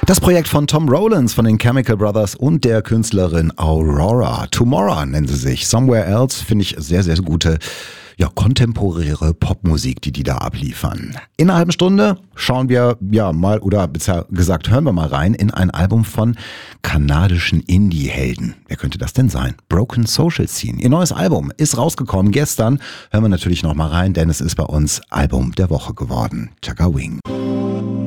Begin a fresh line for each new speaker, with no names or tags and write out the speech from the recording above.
Das Projekt von Tom Rowlands von den Chemical Brothers und der Künstlerin Aurora. Tomorrow nennen sie sich. Somewhere Else finde ich sehr, sehr gute, kontemporäre Popmusik, die da abliefern. In einer halben Stunde schauen wir mal, oder besser gesagt hören wir mal rein in ein Album von kanadischen Indie-Helden. Wer könnte das denn sein? Broken Social Scene. Ihr neues Album ist rausgekommen gestern. Hören wir natürlich noch mal rein, denn es ist bei uns Album der Woche geworden. Chaka Wing.